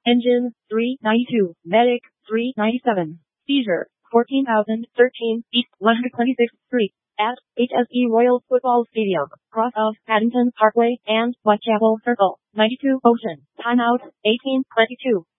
Engine 392. Medic 397. Seizure 14,013 East 126th Street at HSE Royal Football Stadium, cross of Paddington Parkway and Whitechapel Circle, 92 Ocean. Timeout 18:22.